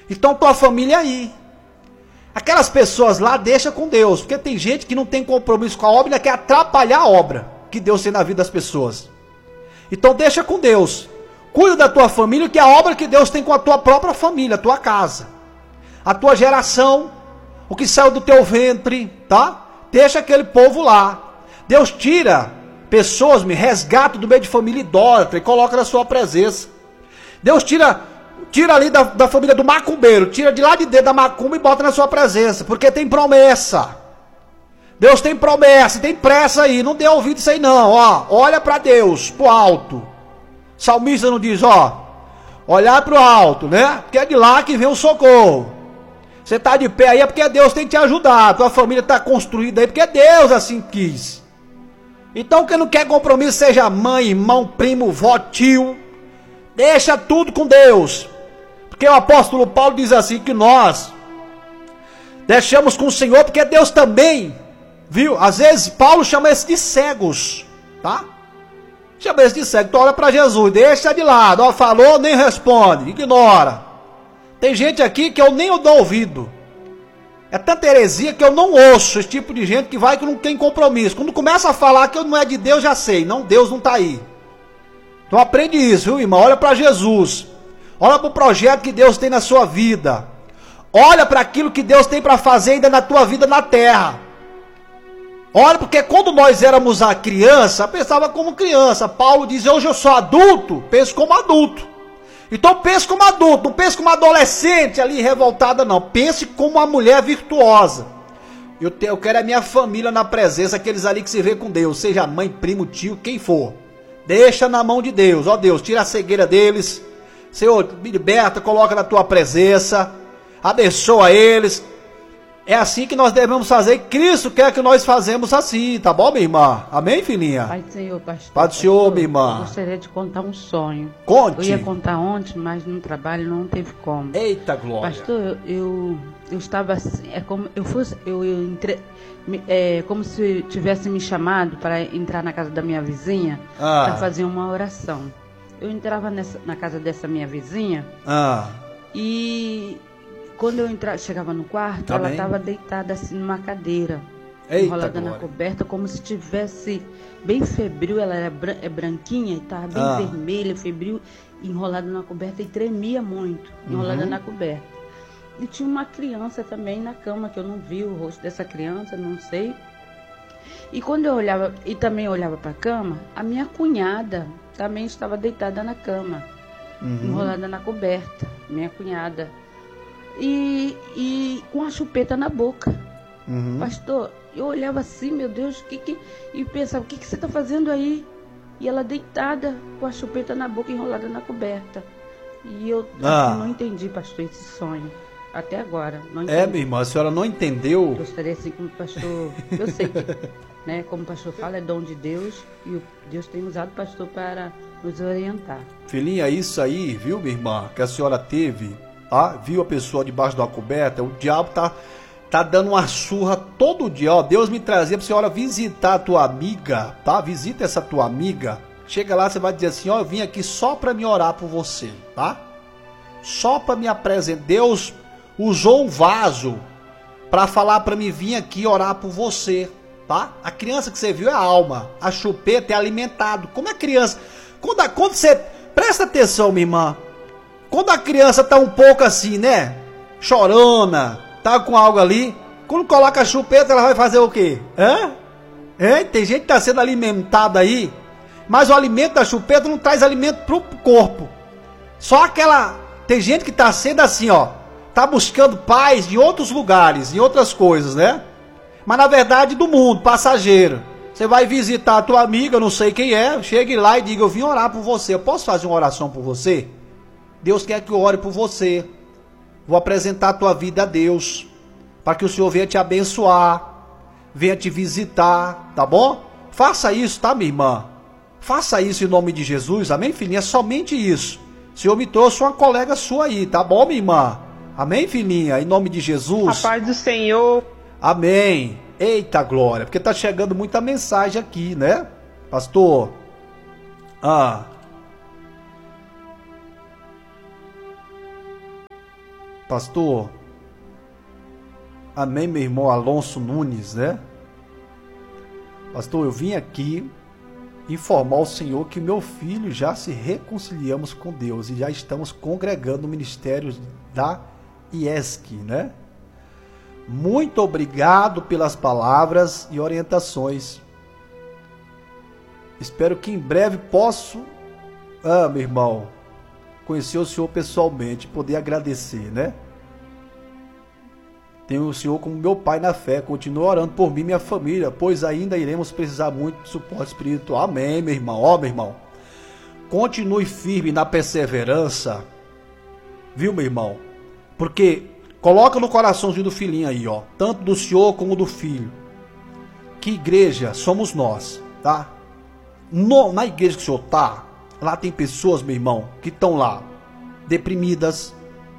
Então tua família é aí. Aquelas pessoas lá, deixa com Deus, porque tem gente que não tem compromisso com a obra e ainda quer atrapalhar a obra que Deus tem na vida das pessoas. Então deixa com Deus. Cuida da tua família, que é a obra que Deus tem com a tua própria família, a tua casa, a tua geração, o que saiu do teu ventre, tá? Deixa aquele povo lá. Deus tira pessoas, me resgata do meio de família idólatra e coloca na sua presença. Deus tira ali da família do macumbeiro, tira de lá de dentro da macumba e bota na sua presença, porque tem promessa. Deus tem promessa, tem pressa aí, não dê ouvido isso aí não, ó. Olha para Deus, pro alto. Salmista não diz, ó, olhar pro alto, né? Porque é de lá que vem o socorro. Você tá de pé aí é porque Deus tem te ajudado, tua família tá construída aí porque Deus assim quis. Então quem não quer compromisso, seja mãe, irmão, primo, vó, tio, deixa tudo com Deus. Porque o apóstolo Paulo diz assim, que nós deixamos com o Senhor, porque Deus também, viu? Às vezes Paulo chama esse de cegos, tá? Chama esse de cego. Então olha para Jesus, deixa de lado, ó, falou, nem responde, ignora. Tem gente aqui que eu nem dou ouvido. É tanta heresia que eu não ouço esse tipo de gente que vai que não tem compromisso. Quando começa a falar que não é de Deus, já sei, não, Deus não está aí. Então aprende isso, viu, irmão? Olha para Jesus. Olha para o projeto que Deus tem na sua vida. Olha para aquilo que Deus tem para fazer ainda na tua vida na terra. Olha, porque quando nós éramos a criança, pensava como criança. Paulo diz, hoje eu sou adulto, penso como adulto. Então pense como adulto, não pense como adolescente ali revoltada não. Pense como uma mulher virtuosa. Eu quero a minha família na presença, aqueles ali que se vê com Deus, seja mãe, primo, tio, quem for. Deixa na mão de Deus, ó Deus, tira a cegueira deles. Senhor, me liberta, coloca na tua presença, abençoa eles. É assim que nós devemos fazer, e Cristo quer que nós fazemos assim, tá bom, minha irmã? Amém, filhinha? Pai do Senhor, pastor. Pai do Senhor, minha irmã. Eu gostaria de contar um sonho. Conte. Eu ia contar ontem, mas no trabalho não teve como. Eita glória. Pastor, eu estava assim, como se tivesse me chamado para entrar na casa da minha vizinha para fazer uma oração. Eu entrava na casa dessa minha vizinha e quando eu chegava no quarto, ela estava deitada assim numa cadeira, enrolada na coberta, como se tivesse bem febril. Ela é branquinha e estava bem vermelha, febril, enrolada na coberta e tremia muito, enrolada na coberta. E tinha uma criança também na cama, que eu não vi o rosto dessa criança, não sei. E quando eu olhava, e também olhava para a cama, a minha cunhada também estava deitada na cama, enrolada na coberta, minha cunhada. E com a chupeta na boca. Pastor, eu olhava assim, meu Deus, e pensava, o que você está fazendo aí? E ela deitada com a chupeta na boca, enrolada na coberta. E eu não entendi, pastor, esse sonho. Até agora, não entendi. Minha irmã, a senhora não entendeu? Gostaria assim, como pastor, eu sei que, né, como o pastor fala, é dom de Deus, e Deus tem usado o pastor para nos orientar. Filhinha, isso aí, viu, minha irmã, que a senhora teve, viu a pessoa debaixo da coberta, o diabo tá dando uma surra todo dia, ó. Deus me trazia pra senhora visitar a tua amiga, tá? Visita essa tua amiga. Chega lá, você vai dizer assim, ó, eu vim aqui só pra me orar por você, tá? Só pra me apresentar. Deus usou um vaso pra falar pra mim vir aqui orar por você, tá? A criança que você viu é a alma, a chupeta é alimentado. Como é criança? Quando você... Presta atenção, minha irmã. Quando a criança tá um pouco assim, né? Chorona, tá com algo ali. Quando coloca a chupeta, ela vai fazer o quê? Tem gente que tá sendo alimentada aí, mas o alimento da chupeta não traz alimento pro corpo. Só aquela... Tem gente que tá sendo assim, ó. Tá buscando paz em outros lugares, em outras coisas, né? Mas na verdade do mundo, passageiro. Você vai visitar a tua amiga, não sei quem é, chegue lá e diga, eu vim orar por você. Eu posso fazer uma oração por você? Deus quer que eu ore por você. Vou apresentar a tua vida a Deus, para que o Senhor venha te abençoar, venha te visitar, tá bom? Faça isso, tá, minha irmã? Faça isso em nome de Jesus, amém, filhinha? É somente isso. O Senhor me trouxe uma colega sua aí, tá bom, minha irmã? Amém, filhinha? Em nome de Jesus. A paz do Senhor. Amém. Eita glória, porque tá chegando muita mensagem aqui, né? Pastor. Pastor, amém, meu irmão Alonso Nunes, né? Pastor, eu vim aqui informar ao Senhor que meu filho já se reconciliamos com Deus e já estamos congregando no ministério da IESC, né? Muito obrigado pelas palavras e orientações. Espero que em breve possa, meu irmão, conhecer o Senhor pessoalmente, poder agradecer, né? Tenho o Senhor como meu pai na fé. Continue orando por mim e minha família, pois ainda iremos precisar muito de suporte espiritual. Amém, meu irmão. Ó, meu irmão, continue firme na perseverança, viu, meu irmão? Porque coloca no coraçãozinho do filhinho aí, ó, tanto do Senhor como do filho, que igreja somos nós, tá? Na igreja que o Senhor tá, lá tem pessoas, meu irmão, que estão lá deprimidas,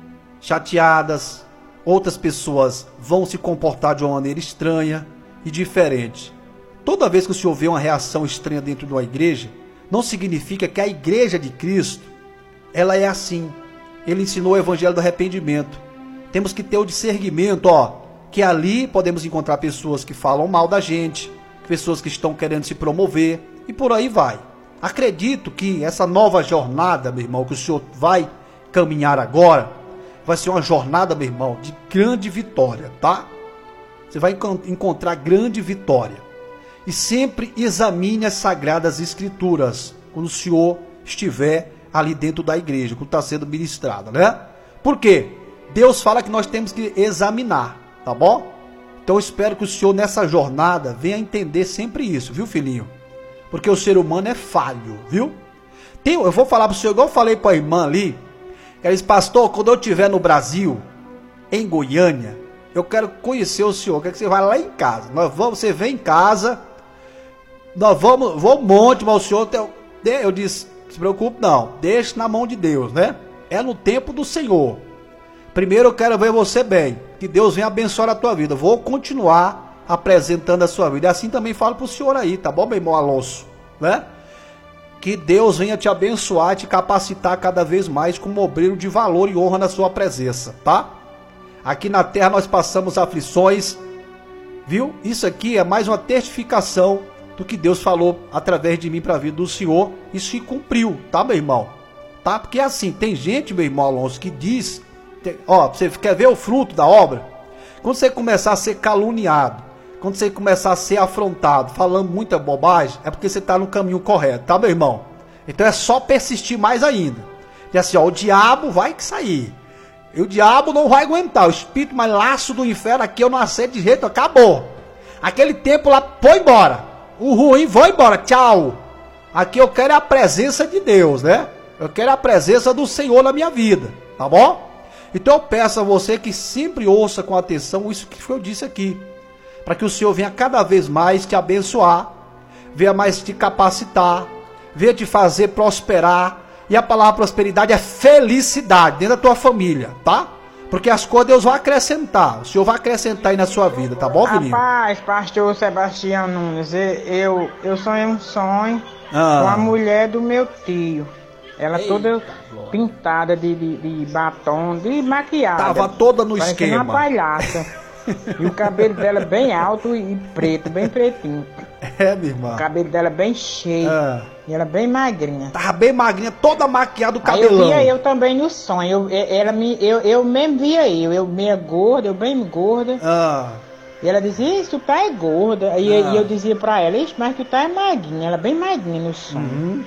chateadas. Outras pessoas vão se comportar de uma maneira estranha e diferente. Toda vez que o Senhor vê uma reação estranha dentro de uma igreja, não significa que a igreja de Cristo, ela é assim. Ele ensinou o evangelho do arrependimento. Temos que ter o discernimento, ó, que ali podemos encontrar pessoas que falam mal da gente, pessoas que estão querendo se promover, e por aí vai. Acredito que essa nova jornada, meu irmão, que o Senhor vai caminhar agora, vai ser uma jornada, meu irmão, de grande vitória, tá? Você vai encontrar grande vitória. E sempre examine as Sagradas Escrituras quando o Senhor estiver ali dentro da igreja, quando está sendo ministrada, né? Por quê? Deus fala que nós temos que examinar, tá bom? Então eu espero que o Senhor nessa jornada venha entender sempre isso, viu, filhinho? Porque o ser humano é falho, viu? Eu vou falar para o Senhor, igual eu falei para a irmã ali, ela disse, pastor, quando eu estiver no Brasil, em Goiânia, eu quero conhecer o senhor, quero que você vá lá em casa. Você vem em casa, nós vamos um monte, mas o senhor, eu disse, não se preocupe não, deixe na mão de Deus, né? É no tempo do Senhor. Primeiro eu quero ver você bem, que Deus venha abençoar a tua vida. Vou continuar apresentando a sua vida. E assim também falo para o senhor aí, tá bom, meu irmão Alonso, né? Que Deus venha te abençoar, te capacitar cada vez mais como obreiro de valor e honra na sua presença, tá? Aqui na terra nós passamos aflições, viu? Isso aqui é mais uma testificação do que Deus falou através de mim para a vida do Senhor. Isso se cumpriu, tá, meu irmão? Tá? Porque assim, tem gente, meu irmão Alonso, que diz, ó, você quer ver o fruto da obra? Quando você começar a ser caluniado, quando você começar a ser afrontado, falando muita bobagem, é porque você está no caminho correto, tá, meu irmão? Então é só persistir mais ainda. E assim, ó, o diabo vai sair. E o diabo não vai aguentar. O espírito mais laço do inferno aqui, eu não aceito de jeito, acabou. Aquele tempo lá, foi embora. O ruim, foi embora, tchau. Aqui eu quero a presença de Deus, né? Eu quero a presença do Senhor na minha vida, tá bom? Então eu peço a você que sempre ouça com atenção isso que eu disse aqui. Para que o Senhor venha cada vez mais te abençoar, venha mais te capacitar, venha te fazer prosperar. E a palavra prosperidade é felicidade dentro da tua família, tá? Porque as coisas Deus vai acrescentar. O Senhor vai acrescentar aí na sua vida, tá bom, filhinho? Rapaz, pastor Sebastião Nunes, eu sonhei um sonho com a mulher do meu tio. Ela toda pintada de batom, de maquiagem. Tava toda no esquema. Uma palhaça. E o cabelo dela bem alto e preto, bem pretinho. É, minha irmã. O cabelo dela bem cheio. E ela bem magrinha. Tava bem magrinha, toda maquiada, o cabelão. Aí eu via eu também no sonho. Eu mesmo via eu meia gorda, eu bem gorda. E ela dizia, isso tu tá é gorda. E eu dizia pra ela, isso, mas tu tá é magrinha. Ela bem magrinha no sonho.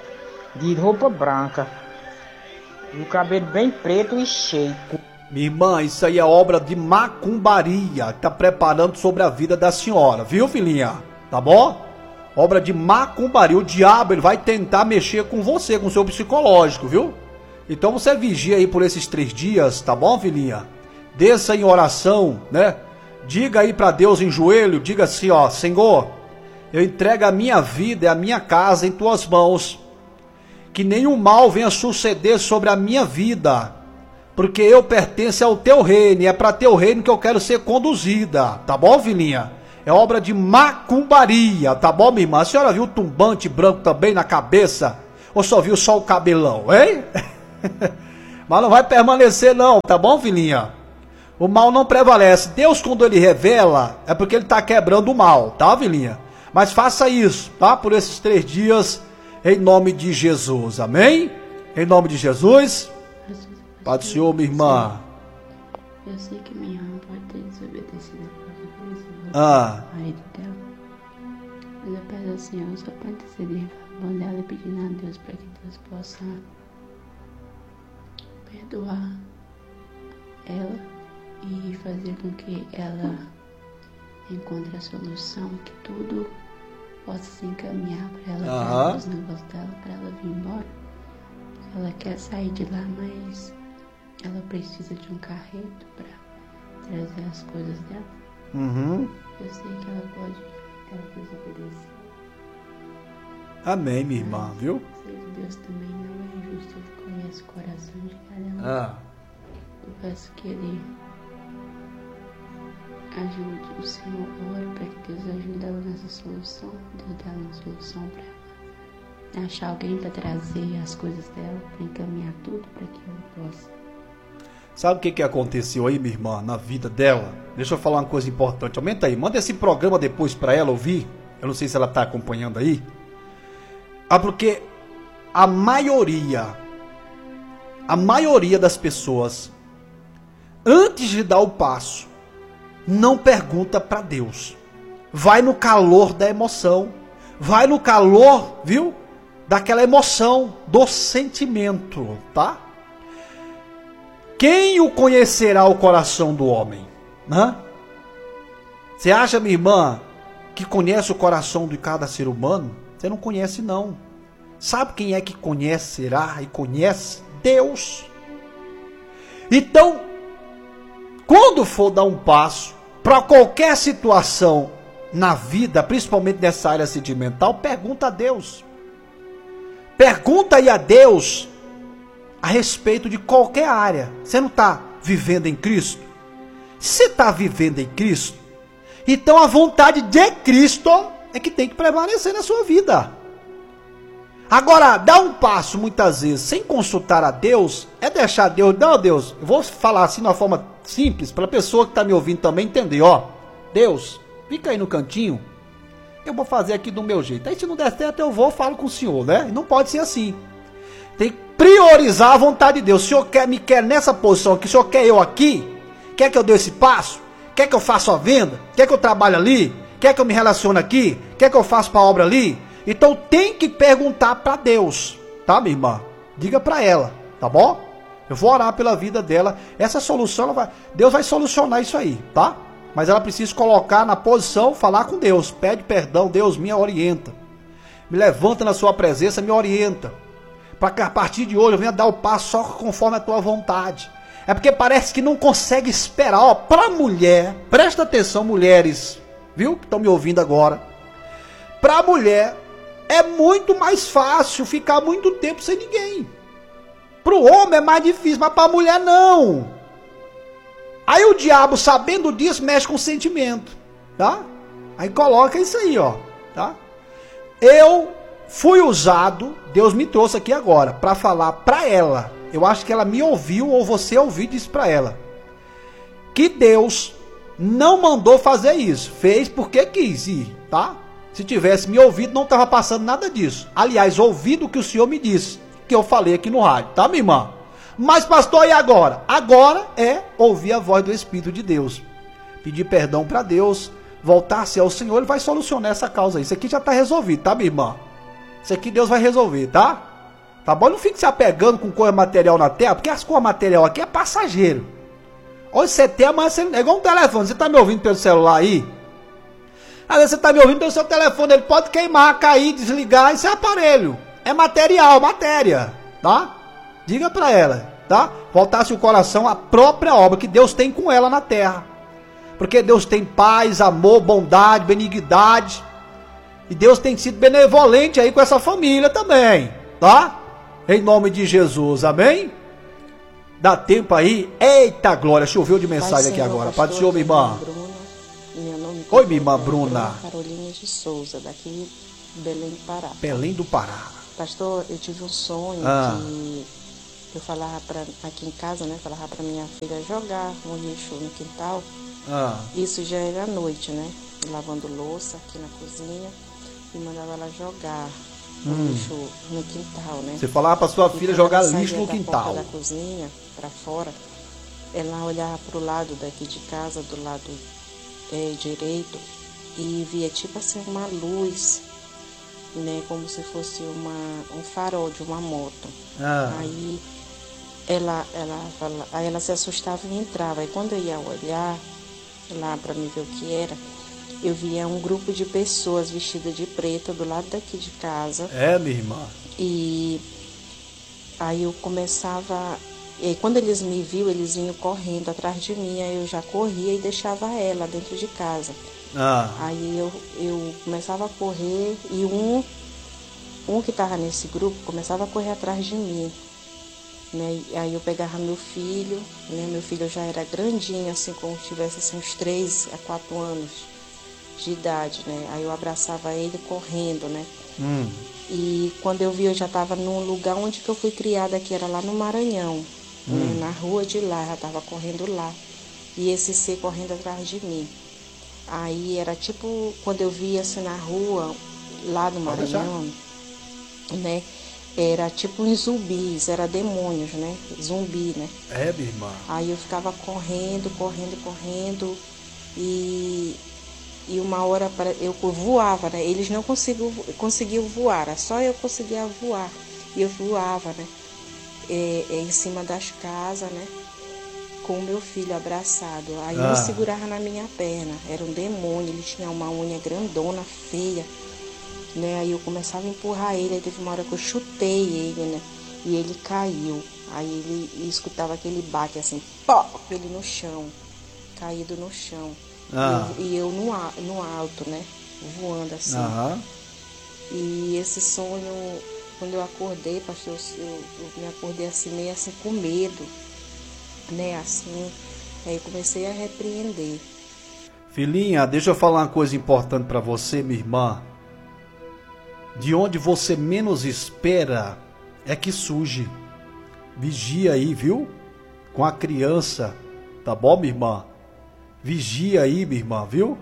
De roupa branca. E o cabelo bem preto e cheio. Minha irmã, isso aí é obra de macumbaria, que tá preparando sobre a vida da senhora, viu, filhinha? Tá bom? Obra de macumbaria. O diabo, ele vai tentar mexer com você, com o seu psicológico, viu? Então você vigia aí por esses 3 dias, tá bom, filhinha? Desça em oração, né? Diga aí pra Deus em joelho, diga assim, ó, Senhor, eu entrego a minha vida e a minha casa em tuas mãos. Que nenhum mal venha suceder sobre a minha vida. Porque eu pertenço ao teu reino, e é para teu reino que eu quero ser conduzida, tá bom, filhinha? É obra de macumbaria, tá bom, minha irmã? A senhora viu o tumbante branco também na cabeça? Ou só viu só o cabelão, hein? Mas não vai permanecer não, tá bom, filhinha? O mal não prevalece. Deus, quando ele revela, é porque ele está quebrando o mal, tá, filhinha? Mas faça isso, tá? Por esses 3 dias, em nome de Jesus, amém? Em nome de Jesus. Pai do Senhor, minha irmã. Eu sei que minha irmã pode ter desobedecido a marido dela. Mas eu peço ao Senhor só para interceder a favor dela e pedindo a Deus para que Deus possa perdoar ela e fazer com que ela encontre a solução, que tudo possa se encaminhar para ela, os negócios dela, para ela vir embora. Porque ela quer sair de lá, mas ela precisa de um carreto para trazer as coisas dela. Eu sei que ela desobedecer. Amém, minha irmã, viu? Sei que Deus também não é injusto, ele conhece o coração de cada um. Eu peço que ele ajude o Senhor, ore para que Deus ajude ela nessa solução, Deus dá uma solução para ela, achar alguém para trazer as coisas dela, para encaminhar tudo para que ela possa. Sabe o que aconteceu aí, minha irmã, na vida dela? Deixa eu falar uma coisa importante. Aumenta aí, manda esse programa depois para ela ouvir. Eu não sei se ela está acompanhando aí. Porque a maioria das pessoas, antes de dar o passo, não pergunta para Deus. Vai no calor da emoção. Vai no calor, viu? Daquela emoção, do sentimento, tá? Quem o conhecerá o coração do homem? Você acha, minha irmã, que conhece o coração de cada ser humano? Você não conhece, não. Sabe quem é que conhecerá e conhece? Deus. Então, quando for dar um passo para qualquer situação na vida, principalmente nessa área sentimental, pergunta a Deus. Pergunta aí a Deus a respeito de qualquer área. Você não está vivendo em Cristo? Se está vivendo em Cristo, então a vontade de Cristo é que tem que prevalecer na sua vida. Agora, dar um passo muitas vezes sem consultar a Deus é deixar Deus. Não, Deus, eu vou falar assim de uma forma simples para a pessoa que está me ouvindo também entender. Deus, fica aí no cantinho, eu vou fazer aqui do meu jeito. Aí se não der certo eu vou, falo com o Senhor, né? Não pode ser assim. Tem que priorizar a vontade de Deus. O Senhor me quer nessa posição aqui, o Senhor quer eu aqui, quer que eu dê esse passo, quer que eu faça a venda, quer que eu trabalhe ali, quer que eu me relacione aqui, quer que eu faça para a obra ali. Então tem que perguntar para Deus, tá, minha irmã? Diga para ela, tá bom? Eu vou orar pela vida dela. Essa solução, Deus vai solucionar isso aí, tá? Mas ela precisa colocar na posição, falar com Deus. Pede perdão, Deus me orienta. Me levanta na sua presença, me orienta. Para que a partir de hoje eu venha dar o passo só conforme a tua vontade. É porque parece que não consegue esperar. Para mulher, presta atenção, mulheres, viu? Que estão me ouvindo agora. Para mulher, é muito mais fácil ficar muito tempo sem ninguém. Para o homem é mais difícil, mas para a mulher não. Aí o diabo, sabendo disso, mexe com o sentimento, tá? Aí coloca isso aí, tá? Eu fui usado, Deus me trouxe aqui agora, para falar para ela. Eu acho que ela me ouviu, ou você ouviu disso para ela. Que Deus não mandou fazer isso. Fez porque quis ir, tá? Se tivesse me ouvido, não estava passando nada disso. Aliás, ouvido o que o Senhor me disse, que eu falei aqui no rádio, tá, minha irmã? Mas, pastor, e agora? Agora é ouvir a voz do Espírito de Deus. Pedir perdão para Deus, voltar-se ao Senhor, Ele vai solucionar essa causa aí. Isso aqui já está resolvido, tá, minha irmã? Isso aqui Deus vai resolver, tá? Tá bom? Não fique se apegando com coisa material na terra, porque as coisas material aqui é passageiro. Hoje você tem, amanhã você... É igual um telefone. Você tá me ouvindo pelo celular aí? Às vezes você tá me ouvindo pelo seu telefone, ele pode queimar, cair, desligar, isso é aparelho. É material, matéria, tá? Diga pra ela, tá? Voltasse o coração à própria obra que Deus tem com ela na terra. Porque Deus tem paz, amor, bondade, benignidade. E Deus tem sido benevolente aí com essa família também, tá? Em nome de Jesus, amém? Dá tempo aí? Eita glória, choveu de mensagem aqui agora. Pode ser, minha irmã. Oi, minha irmã Bruna. Carolina de Souza, daqui de Belém do Pará. Belém do Pará. Pastor, eu tive um sonho que eu falava aqui em casa, né? Falava pra minha filha jogar um lixo no quintal. Isso já era à noite, né? Lavando louça aqui na cozinha e mandava ela jogar o lixo no quintal, né? Você falava pra sua filha jogar lixo no quintal. Da cozinha pra fora, ela olhava pro lado daqui de casa, do lado direito, e via tipo assim uma luz, né? Como se fosse um farol de uma moto. Aí ela se assustava e entrava. E quando eu ia olhar lá para me ver o que era, eu via um grupo de pessoas vestidas de preto do lado daqui de casa. Minha irmã. E aí eu começava... E quando eles me viam, eles vinham correndo atrás de mim. Aí eu já corria e deixava ela dentro de casa. Aí eu começava a correr e um que estava nesse grupo começava a correr atrás de mim. Né? Aí eu pegava meu filho, né? Meu filho já era grandinho, assim, como se tivesse assim, uns 3 a 4 anos de idade, né? Aí eu abraçava ele correndo, né? E quando eu vi, eu já estava num lugar onde que eu fui criada, que era lá no Maranhão, né? Na rua de lá, já estava correndo lá. E esse ser correndo atrás de mim. Aí era tipo, quando eu via assim na rua, lá no Maranhão, né? Era tipo uns zumbis, era demônios, né? Zumbi, né? Minha irmã. Aí eu ficava correndo. E uma hora eu voava, né? Eles não conseguiam voar, era só eu conseguia voar. E eu voava, né? Em cima das casas, né? Com o meu filho abraçado. Aí eu segurava na minha perna. Era um demônio, ele tinha uma unha grandona, feia. Né? Aí eu começava a empurrar ele, aí teve uma hora que eu chutei ele, né? E ele caiu. Aí ele escutava aquele baque assim, pó, ele no chão, caído no chão. E eu no alto, né? Voando assim. E esse sonho, quando eu acordei, pastor, eu me acordei assim, meio assim com medo, né? Assim, aí eu comecei a repreender. Filhinha, deixa eu falar uma coisa importante para você, minha irmã. De onde você menos espera é que surge. Vigia aí, viu? Com a criança, tá bom, minha irmã? Vigia aí, minha irmã, viu?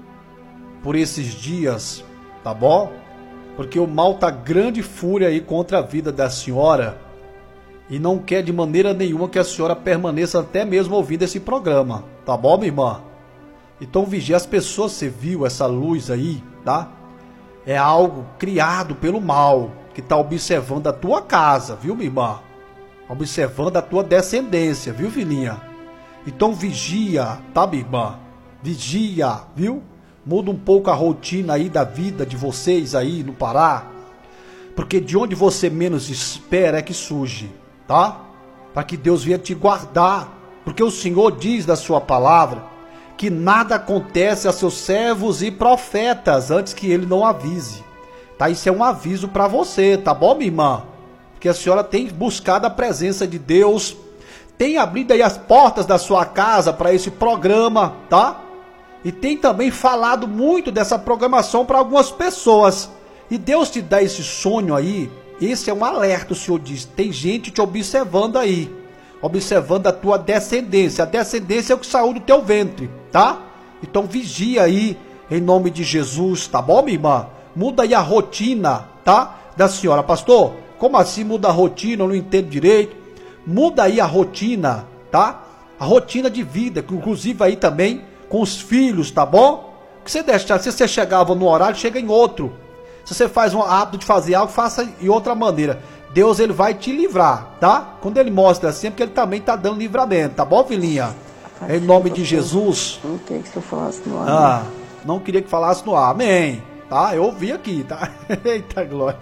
Por esses dias, tá bom? Porque o mal tá grande fúria aí contra a vida da senhora e não quer de maneira nenhuma que a senhora permaneça até mesmo ouvindo esse programa, tá bom, minha irmã? Então vigia as pessoas, você viu essa luz aí, tá? É algo criado pelo mal, que está observando a tua casa, viu, minha irmã? Observando a tua descendência, viu, filhinha? Então vigia, tá, minha irmã? Vigia, viu? Muda um pouco a rotina aí da vida de vocês aí no Pará. Porque de onde você menos espera é que surge, tá? Para que Deus venha te guardar. Porque o Senhor diz da sua palavra que nada acontece a seus servos e profetas antes que ele não avise. Tá? Isso é um aviso para você, tá bom, minha irmã? Porque a senhora tem buscado a presença de Deus, tem abrido aí as portas da sua casa para esse programa, tá? E tem também falado muito dessa programação para algumas pessoas. E Deus te dá esse sonho aí, esse é um alerta, o Senhor diz, tem gente te observando aí. Observando a tua descendência. A descendência é o que saiu do teu ventre, tá? Então vigia aí, em nome de Jesus, tá bom, minha irmã? Muda aí a rotina, tá? Da senhora. Pastor, como assim muda a rotina? Eu não entendo direito. Muda aí a rotina, tá? A rotina de vida, que inclusive aí também com os filhos, tá bom? Que você deixa, se você chegava no horário, chega em outro. Se você faz um hábito de fazer algo, faça de outra maneira. Deus, ele vai te livrar, tá? Quando ele mostra assim, é porque ele também tá dando livramento, tá bom, filhinha? Em nome de Jesus. Não queria que eu falasse no ar. Não queria que falasse no ar, amém. Tá? Eu ouvi aqui, tá? Eita glória.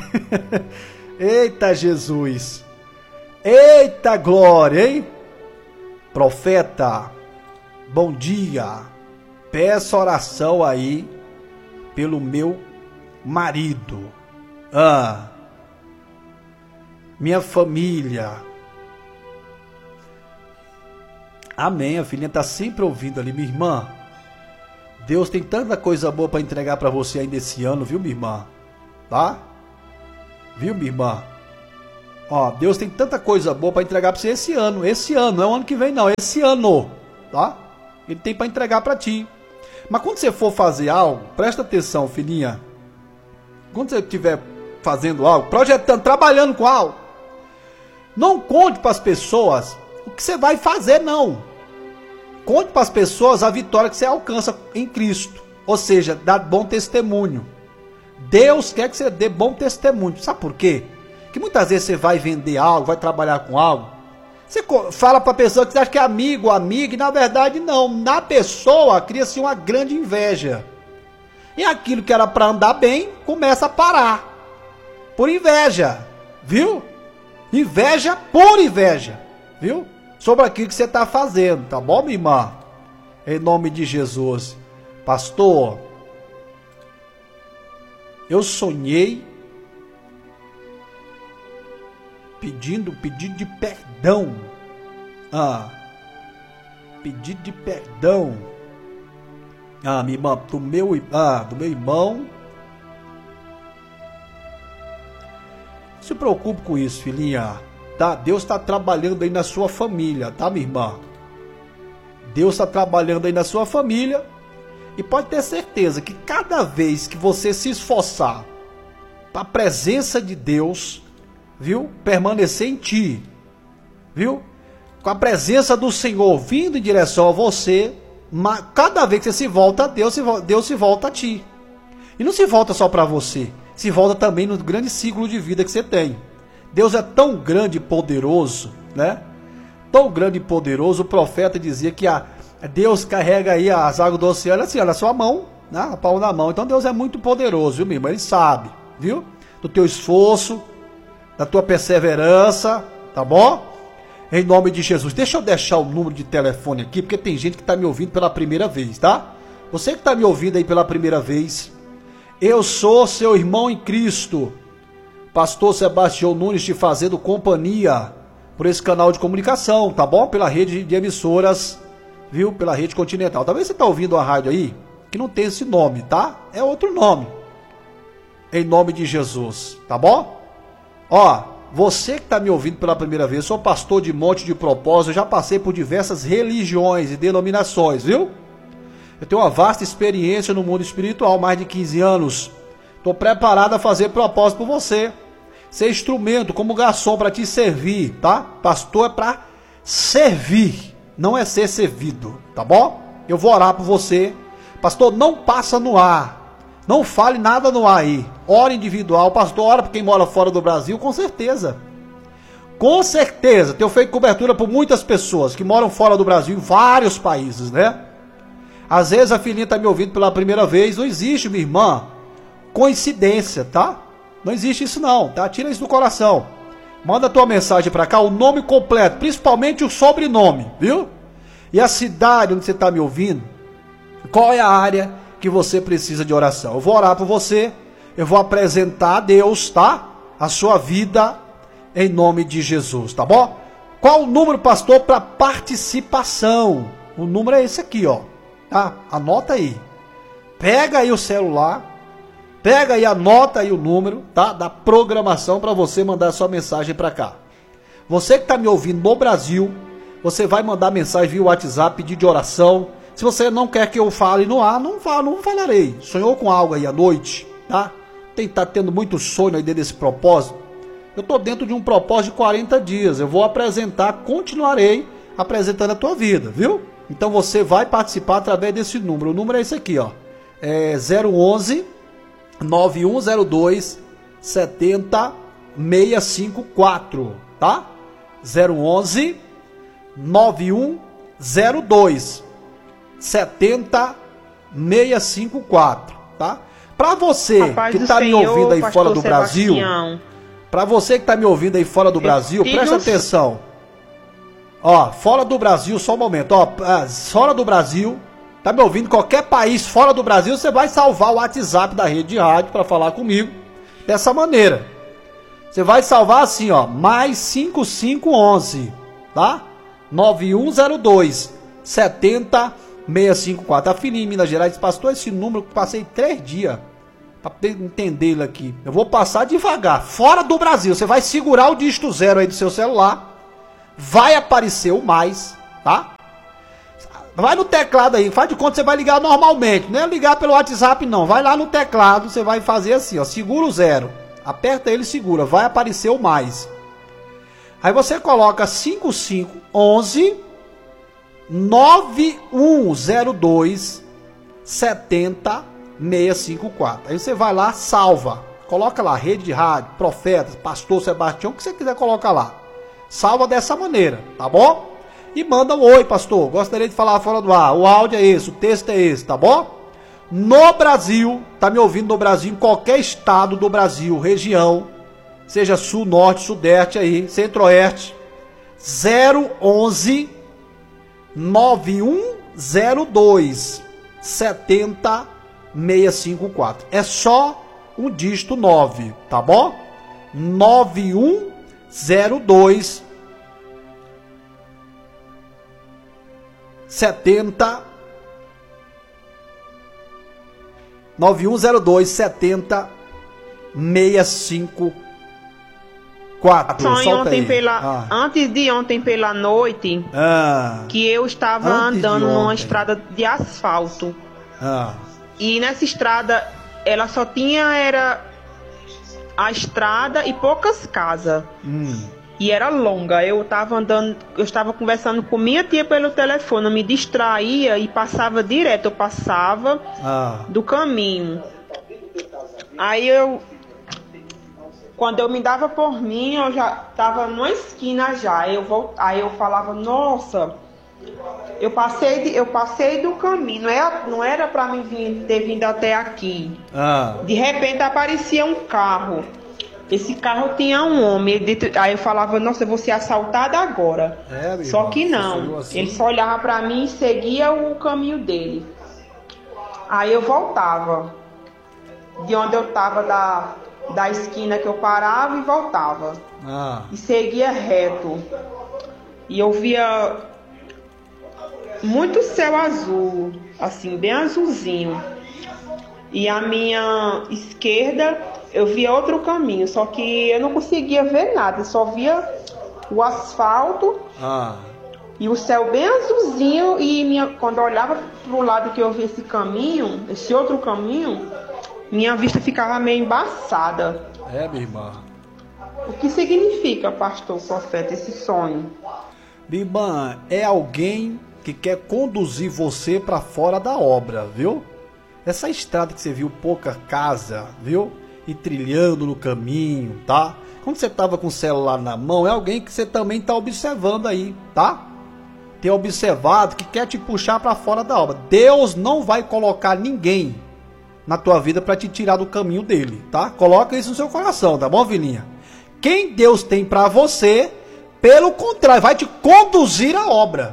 Eita Jesus. Eita glória, hein? Profeta, bom dia. Peço oração aí pelo meu marido. Minha família. Amém, a filhinha tá sempre ouvindo ali, minha irmã. Deus tem tanta coisa boa para entregar para você ainda esse ano, viu, minha irmã? Tá? Viu, minha irmã? Ó, Deus tem tanta coisa boa para entregar para você esse ano, não é o ano que vem não, esse ano, tá? Ele tem para entregar para ti. Mas quando você for fazer algo, presta atenção, filhinha. Quando você estiver fazendo algo, projetando, trabalhando com algo, não conte para as pessoas o que você vai fazer, não. Conte para as pessoas a vitória que você alcança em Cristo. Ou seja, dá bom testemunho. Deus quer que você dê bom testemunho. Sabe por quê? Que muitas vezes você vai vender algo, vai trabalhar com algo. Você fala para a pessoa que você acha que é amigo ou amiga, e na verdade não. Na pessoa cria-se uma grande inveja. E aquilo que era para andar bem, começa a parar. Por inveja. Viu? Inveja por inveja. Viu? Sobre aquilo que você está fazendo. Tá bom, minha irmã? Em nome de Jesus. Pastor, eu sonhei pedido de perdão. Pedido de perdão. Minha irmã, do meu irmão. Não se preocupe com isso, filhinha. Tá? Deus está trabalhando aí na sua família, tá, minha irmã? Deus está trabalhando aí na sua família. E pode ter certeza que cada vez que você se esforçar para a presença de Deus, viu? Permanecer em ti, viu? Com a presença do Senhor vindo em direção a você, cada vez que você se volta a Deus, Deus se volta a ti. E não se volta só para você, se volta também no grande ciclo de vida que você tem. Deus é tão grande e poderoso, né? Tão grande e poderoso, o profeta dizia que Deus carrega aí as águas do oceano assim, na sua mão, né? A palma da mão. Então Deus é muito poderoso, viu, meu irmão? Ele sabe, viu? Do teu esforço, da tua perseverança, tá bom? Em nome de Jesus. Deixa eu deixar o número de telefone aqui, porque tem gente que está me ouvindo pela primeira vez, tá? Você que está me ouvindo aí pela primeira vez, eu sou seu irmão em Cristo, Pastor Sebastião Nunes, te fazendo companhia por esse canal de comunicação, tá bom? Pela rede de emissoras, viu? Pela rede continental. Talvez você está ouvindo a rádio aí, que não tem esse nome, tá? É outro nome. Em nome de Jesus, tá bom? Ó, você que está me ouvindo pela primeira vez, sou pastor de Monte de Propósito, eu já passei por diversas religiões e denominações, viu? Eu tenho uma vasta experiência no mundo espiritual, mais de 15 anos. Estou preparado a fazer propósito por você. Ser instrumento como garçom para te servir, tá? Pastor é para servir, não é ser servido, tá bom? Eu vou orar por você. Pastor, não passa no ar. Não fale nada no ar aí. Ora individual. Pastor, ora por quem mora fora do Brasil, com certeza. Com certeza. Tenho feito cobertura por muitas pessoas que moram fora do Brasil, em vários países, né? Às vezes a filhinha está me ouvindo pela primeira vez. Não existe, minha irmã, coincidência, tá? Não existe isso não, tá? Tira isso do coração. Manda a tua mensagem para cá, o nome completo, principalmente o sobrenome, viu? E a cidade onde você está me ouvindo. Qual é a área que você precisa de oração? Eu vou orar por você. Eu vou apresentar a Deus, tá? A sua vida em nome de Jesus, tá bom? Qual o número, pastor, para participação? O número é esse aqui, ó. Tá? Anota aí. Pega aí o celular. Pega aí, anota aí o número, tá? Da programação para você mandar sua mensagem para cá. Você que está me ouvindo no Brasil, você vai mandar mensagem via WhatsApp, pedido de oração. Se você não quer que eu fale no ar, não falarei. Sonhou com algo aí à noite, tá? Tá tendo muito sonho aí dentro desse propósito. Eu tô dentro de um propósito de 40 dias. Eu vou apresentar, continuarei apresentando a tua vida, viu? Então você vai participar através desse número. O número é esse aqui, ó. É 011 9102 70654, tá? 011 9102 70654, tá? Para você que tá me ouvindo aí fora do Brasil, para você que tá me ouvindo aí fora do Brasil, presta atenção. Ó, fora do Brasil, só um momento, ó, fora do Brasil, tá me ouvindo, qualquer país fora do Brasil, você vai salvar o WhatsApp da rede de rádio para falar comigo dessa maneira. Você vai salvar assim, ó, mais 5511, tá? 9102 70654. A filhinha em Minas Gerais, pastor, esse número que passei 3 dias para entendê-lo aqui. Eu vou passar devagar. Fora do Brasil, você vai segurar o dígito 0 aí do seu celular. Vai aparecer o mais, tá? Vai no teclado aí, faz de conta que você vai ligar normalmente. Não é ligar pelo WhatsApp não. Vai lá no teclado, você vai fazer assim, ó. Segura o 0. Aperta ele e segura. Vai aparecer o mais. Aí você coloca 5511 9102 70 654. Aí você vai lá, salva. Coloca lá, rede de rádio, profetas, pastor Sebastião, o que você quiser colocar lá. Salva dessa maneira, tá bom? E manda um oi, pastor. Gostaria de falar fora do ar. O áudio é esse, o texto é esse, tá bom? No Brasil, tá me ouvindo no Brasil, em qualquer estado do Brasil, região, seja sul, norte, sudeste aí, centro-oeste, 011 9102 70 654. É só um dígito 9, tá bom? 9102 70 9102 70 654. Antes de ontem pela noite, que eu estava andando numa estrada de asfalto. E nessa estrada, ela só tinha a estrada e poucas casas. E era longa. Eu estava conversando com minha tia pelo telefone, eu me distraía e passava direto. Eu passava do caminho. Aí quando eu me dava por mim, eu já estava numa esquina já. Aí eu falava, nossa, eu passei do caminho, não era para mim ter vindo até aqui. De repente aparecia um carro. Esse carro tinha um homem. Aí eu falava, nossa, eu vou ser assaltada agora. Só que não. Assim? Ele só olhava para mim e seguia o caminho dele. Aí eu voltava de onde eu estava, da esquina que eu parava e voltava. E seguia reto. E eu via muito céu azul, assim, bem azulzinho. E à minha esquerda eu via outro caminho, só que eu não conseguia ver nada, eu só via o asfalto e o céu bem azulzinho. E quando eu olhava pro lado que eu via esse outro caminho, minha vista ficava meio embaçada. Minha irmã. O que significa, pastor, profeta, esse sonho? Minha irmã, é alguém que quer conduzir você para fora da obra, viu? Essa estrada que você viu, pouca casa, viu? E trilhando no caminho, tá? Quando você tava com o celular na mão, é alguém que você também tá observando aí, tá? Tem observado que quer te puxar para fora da obra. Deus não vai colocar ninguém na tua vida para te tirar do caminho dele, tá? Coloca isso no seu coração, tá bom, filhinha? Quem Deus tem para você, pelo contrário, vai te conduzir à obra.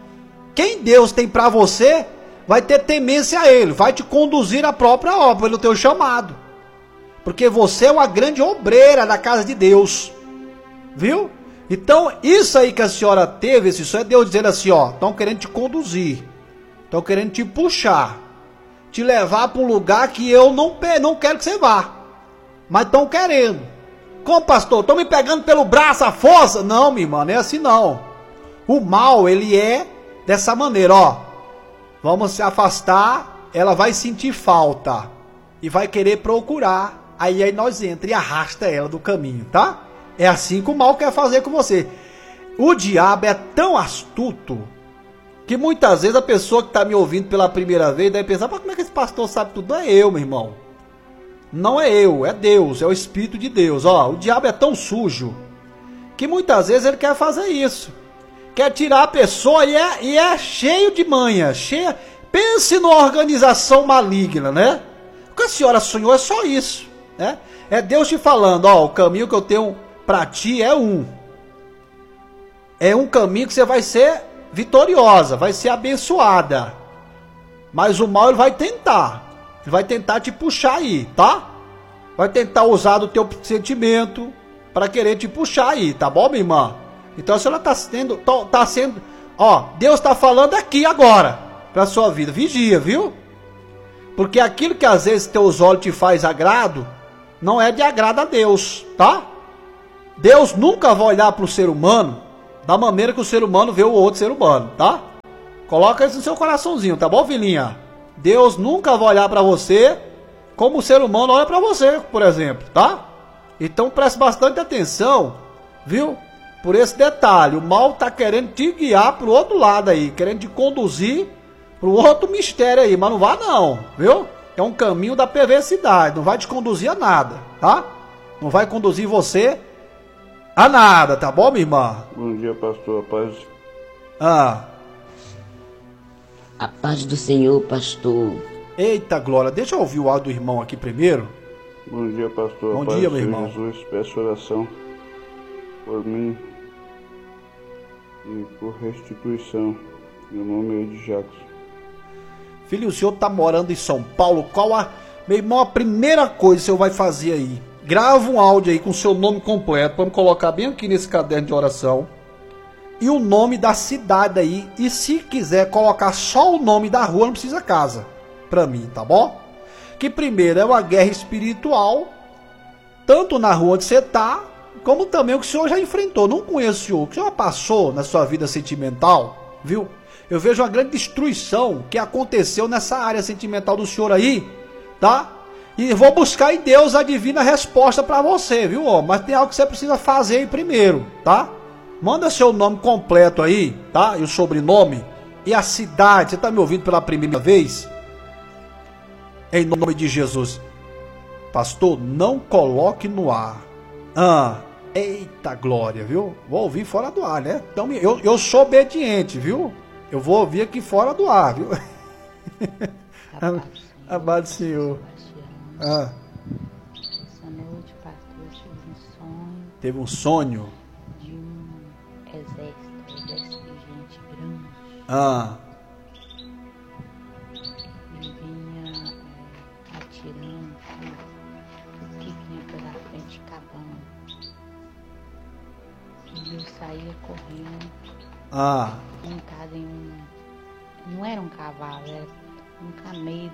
Quem Deus tem para você, vai ter temência a ele, vai te conduzir à própria obra, pelo teu chamado. Porque você é uma grande obreira da casa de Deus. Viu? Então, isso aí que a senhora teve, esse sonho, é Deus dizendo assim, ó, estão querendo te conduzir, estão querendo te puxar, te levar para um lugar que eu não quero que você vá. Mas estão querendo. Como, pastor? Estão me pegando pelo braço, a força? Não, minha irmã, não é assim não. O mal, ele é dessa maneira, ó. Vamos se afastar, ela vai sentir falta e vai querer procurar. Aí nós entra e arrasta ela do caminho, tá? É assim que o mal quer fazer com você. O diabo é tão astuto que muitas vezes a pessoa que está me ouvindo pela primeira vez deve pensar, como é que esse pastor sabe tudo? Não é eu, meu irmão. Não é eu, é Deus, é o Espírito de Deus. Ó, o diabo é tão sujo que muitas vezes ele quer fazer isso. Quer tirar a pessoa e é cheio de manha. Pense numa organização maligna, né? O que a senhora sonhou é só isso. Né? É Deus te falando, ó, o caminho que eu tenho para ti é um. É um caminho que você vai ser vitoriosa, vai ser abençoada. Mas o mal ele vai tentar. Ele vai tentar te puxar aí, tá? Vai tentar usar do teu sentimento para querer te puxar aí, tá bom, minha irmã? Então a senhora tá sendo, ó, Deus tá falando aqui agora pra sua vida. Vigia, viu? Porque aquilo que às vezes teus olhos te faz agrado, não é de agrado a Deus, tá? Deus nunca vai olhar para o ser humano da maneira que o ser humano vê o outro ser humano, tá? Coloca isso no seu coraçãozinho, tá bom, filhinha? Deus nunca vai olhar para você como o ser humano olha para você, por exemplo, tá? Então preste bastante atenção, viu? Por esse detalhe, o mal tá querendo te guiar pro outro lado aí, querendo te conduzir pro outro mistério aí, mas não vá não, viu? É um caminho da perversidade, não vai te conduzir a nada, tá? Não vai conduzir você a nada, tá bom, minha irmã? Bom dia, pastor, a paz. A paz do Senhor, pastor. Eita glória, deixa eu ouvir o áudio do irmão aqui primeiro. Bom dia, pastor. Bom dia, meu irmão. Jesus, peço oração por mim e por restituição. Meu nome é de Jackson. Filho, o senhor tá morando em São Paulo, meu irmão, a primeira coisa que o senhor vai fazer aí, grava um áudio aí com o seu nome completo, vamos colocar bem aqui nesse caderno de oração, e o nome da cidade aí, e se quiser colocar só o nome da rua, não precisa casa, pra mim, tá bom? Que primeiro é uma guerra espiritual, tanto na rua onde você tá, como também o que o senhor já enfrentou. Não conheço o senhor, o que o senhor passou na sua vida sentimental, viu? Eu vejo uma grande destruição que aconteceu nessa área sentimental do senhor aí, tá? E vou buscar em Deus a divina resposta pra você, viu? Mas tem algo que você precisa fazer aí primeiro, tá? Manda seu nome completo aí, tá? E o sobrenome e a cidade. Você tá me ouvindo pela primeira vez? Em nome de Jesus. Pastor, não coloque no ar. Eita glória, viu? Vou ouvir fora do ar, né? Então, eu sou obediente, viu? Eu vou ouvir aqui fora do ar, viu? Amado Senhor. Essa noite, pastor, eu tive um sonho. Teve um sonho? De um exército de gente grande. E vinha atirando tudo que vinha pela frente, acabando. E eu saía correndo. Montado em não era um cavalo, era um camelo.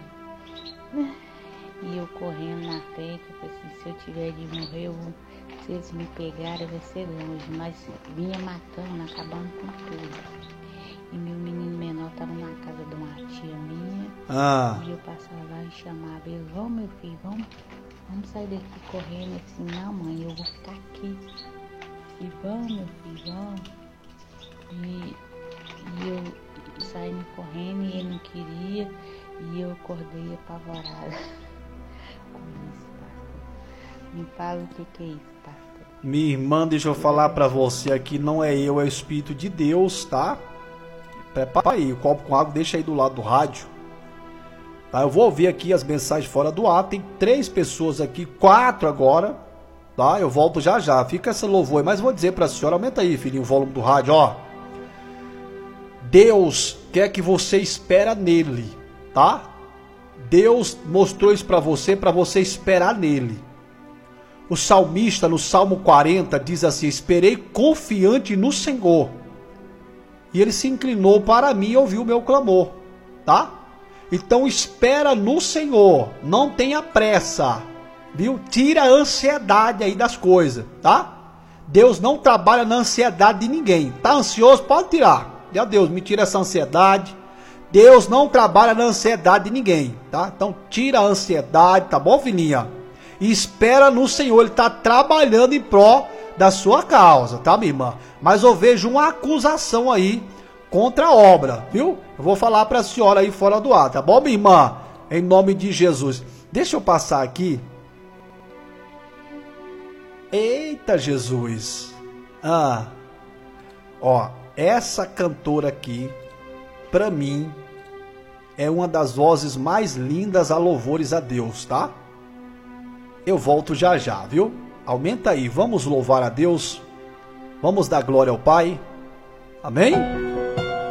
E eu correndo na frente, eu falei assim, se eu tiver de morrer, se eles me pegarem, vai ser longe. Mas vinha matando, acabando com tudo. E meu menino menor estava na casa de uma tia minha. E eu passava lá e chamava ele, vamos meu filho, vamos sair daqui correndo. Ele disse, não mãe, eu vou ficar aqui. E vamos meu filho, vamos. E eu saindo correndo e ele não queria. E eu acordei apavorada com isso, pastor. Me fala o que é isso, pastor. Minha irmã, deixa eu falar pra você aqui, não é eu, é o Espírito de Deus, tá? Prepara aí, o copo com água deixa aí do lado do rádio. Tá, eu vou ouvir aqui as mensagens fora do ar, tem 3 pessoas aqui, 4 agora, tá? Eu volto já já, fica essa louvor aí, mas vou dizer pra senhora, aumenta aí, filhinho, o volume do rádio, ó. Deus quer que você espera nele, tá? Deus mostrou isso para você esperar nele. O salmista no Salmo 40 diz assim, esperei confiante no Senhor. E ele se inclinou para mim e ouviu o meu clamor, tá? Então espera no Senhor, não tenha pressa, viu? Tira a ansiedade aí das coisas, tá? Deus não trabalha na ansiedade de ninguém. Tá ansioso? Pode tirar. Já Deus, me tira essa ansiedade. Deus não trabalha na ansiedade de ninguém, tá? Então tira a ansiedade, tá bom, filhinha? E espera no Senhor, Ele está trabalhando em pró da sua causa, tá, minha irmã? Mas eu vejo uma acusação aí contra a obra, viu? Eu vou falar para a senhora aí fora do ar, tá bom, minha irmã? Em nome de Jesus. Deixa eu passar aqui. Eita, Jesus. Ó, essa cantora aqui, pra mim, é uma das vozes mais lindas a louvores a Deus, tá? Eu volto já já, viu? Aumenta aí, vamos louvar a Deus. Vamos dar glória ao Pai. Amém?